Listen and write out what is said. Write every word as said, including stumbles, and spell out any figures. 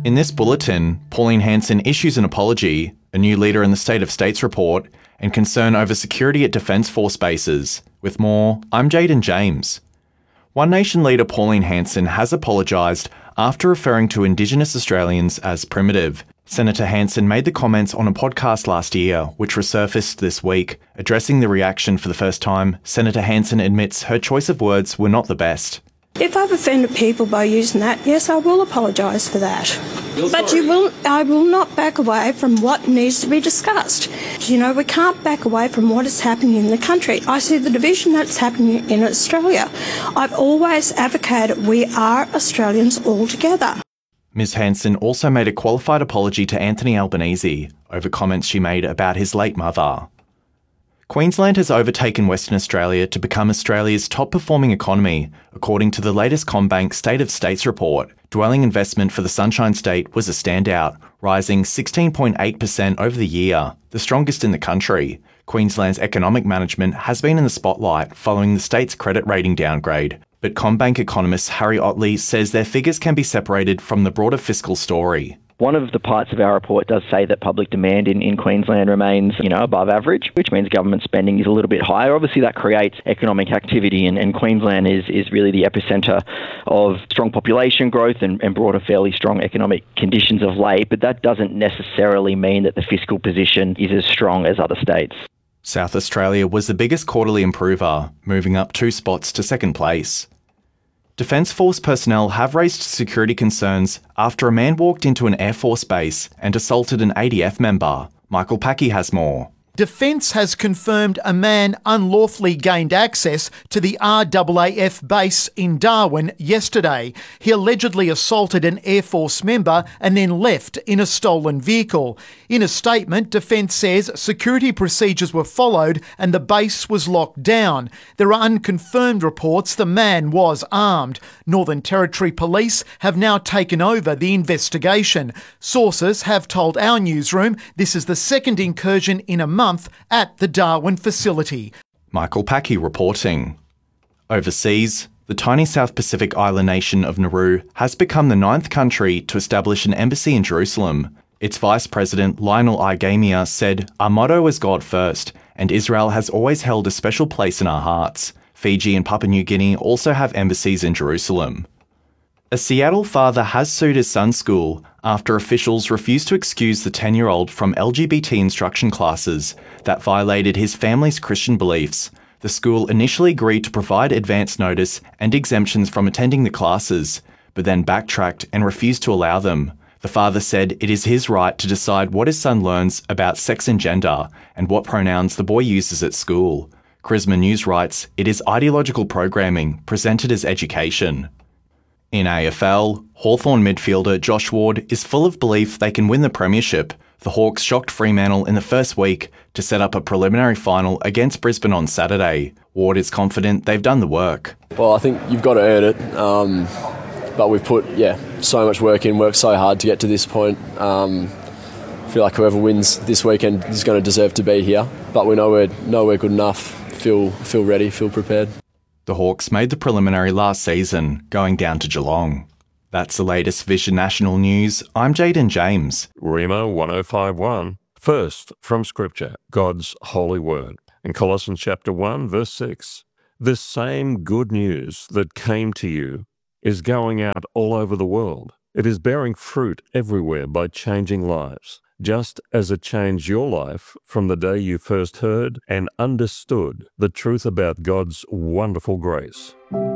In this bulletin, Pauline Hanson issues an apology, a new leader in the State of States report, and concern over security at Defence Force bases. With more, I'm Jaden James. One Nation leader Pauline Hanson has apologised after referring to Indigenous Australians as primitive. Senator Hanson made the comments on a podcast last year, which resurfaced this week. Addressing the reaction for the first time, Senator Hanson admits her choice of words were not the best. If I've offended people by using that, yes, I will apologise for that. But you will, I will not back away from what needs to be discussed. You know, we can't back away from what is happening in the country. I see the division that's happening in Australia. I've always advocated we are Australians all together. Miz Hanson also made a qualified apology to Anthony Albanese over comments she made about his late mother. Queensland has overtaken Western Australia to become Australia's top-performing economy, according to the latest CommBank State of States report. Dwelling investment for the Sunshine State was a standout, rising sixteen point eight percent over the year, the strongest in the country. Queensland's economic management has been in the spotlight following the state's credit rating downgrade, but CommBank economist Harry Otley says their figures can be separated from the broader fiscal story. One of the parts of our report does say that public demand in, in Queensland remains, you know, above average, which means government spending is a little bit higher. Obviously, that creates economic activity, and, and Queensland is, is really the epicentre of strong population growth and, and broader, fairly strong economic conditions of late. But that doesn't necessarily mean that the fiscal position is as strong as other states. South Australia was the biggest quarterly improver, moving up two spots to second place. Defence Force personnel have raised security concerns after a man walked into an Air Force base and assaulted an A D F member. Michael Packey has more. Defence has confirmed a man unlawfully gained access to the R A A F base in Darwin yesterday. He allegedly assaulted an Air Force member and then left in a stolen vehicle. In a statement, Defence says security procedures were followed and the base was locked down. There are unconfirmed reports the man was armed. Northern Territory Police have now taken over the investigation. Sources have told our newsroom this is the second incursion in a month month at the Darwin facility. Michael Packey reporting. Overseas, the tiny South Pacific island nation of Nauru has become the ninth country to establish an embassy in Jerusalem. Its Vice President Lionel Igamia said, "Our motto is God first, and Israel has always held a special place in our hearts." Fiji and Papua New Guinea also have embassies in Jerusalem. A Seattle father has sued his son's school after officials refused to excuse the ten-year-old from L G B T instruction classes that violated his family's Christian beliefs. The school initially agreed to provide advance notice and exemptions from attending the classes, but then backtracked and refused to allow them. The father said it is his right to decide what his son learns about sex and gender and what pronouns the boy uses at school. Charisma News writes, "It is ideological programming presented as education." In A F L, Hawthorn midfielder Josh Ward is full of belief they can win the premiership. The Hawks shocked Fremantle in the first week to set up a preliminary final against Brisbane on Saturday. Ward is confident they've done the work. Well, I think you've got to earn it, um, but we've put yeah so much work in, worked so hard to get to this point. Um, I feel like whoever wins this weekend is going to deserve to be here, but we know we're, know we're good enough, feel, feel ready, feel prepared. The Hawks made the preliminary last season, going down to Geelong. That's the latest Vision National News. I'm Jaden James. Rhema one oh five one. First, from Scripture, God's holy word. In Colossians chapter one, verse six, "This same good news that came to you is going out all over the world. It is bearing fruit everywhere by changing lives, just as it changed your life from the day you first heard and understood the truth about God's wonderful grace."